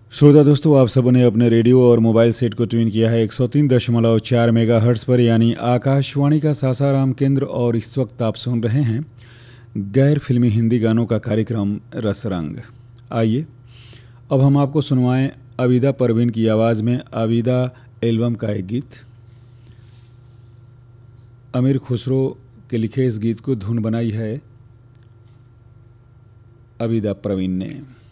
श्रोता दोस्तों, आप सबों ने अपने रेडियो और मोबाइल सेट को ट्यून किया है 103.4 मेगाहर्ट्ज़ पर, यानी आकाशवाणी का सासाराम केंद्र। और इस वक्त आप सुन रहे हैं गैर फिल्मी हिंदी गानों का कार्यक्रम रसरंग। आइए अब हम आपको सुनवाएं आबिदा परवीन की आवाज़ में आबिदा एल्बम का एक गीत। अमीर खुसरो के लिखे इस गीत को धुन बनाई है आबिदा परवीन ने।